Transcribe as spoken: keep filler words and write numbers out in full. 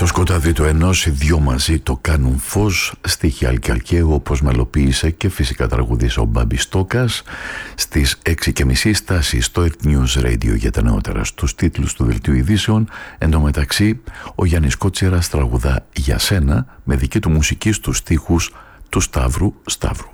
Το σκοτάδι του ενός, οι δυο μαζί το κάνουν φως. Στίχη Αλκιαλκαίου, όπως μελοποίησε και φυσικά τραγουδίσε ο Μπάμπης Στόκας. Στις έξι και μισή στάση στο Earth News Radio για τα νεότερα στους τίτλους του δελτίου ειδήσεων. Εν τω μεταξύ, ο Γιάννης Κότσιρας τραγουδά «Για σένα» με δική του μουσική στους στίχους του Σταύρου Σταύρου.